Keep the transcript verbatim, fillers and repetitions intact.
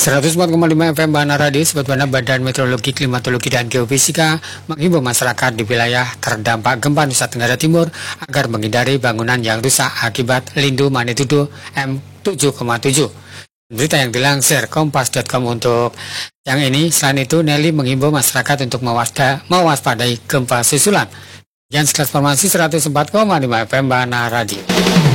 seratus empat koma lima F M Bahana Radio, Sobat Bahana. Badan Meteorologi, Klimatologi, dan Geofisika menghimbau masyarakat di wilayah terdampak gempa Nusa Tenggara Timur agar menghindari bangunan yang rusak akibat lindu magnitudo M tujuh koma tujuh. Berita yang dilansir kompas titik com untuk yang ini. Selain itu, Nelly menghimbau masyarakat untuk mewasda, mewaspadai gempa susulan. Yang sekelas formasi seratus empat koma lima F M Bahana Radio.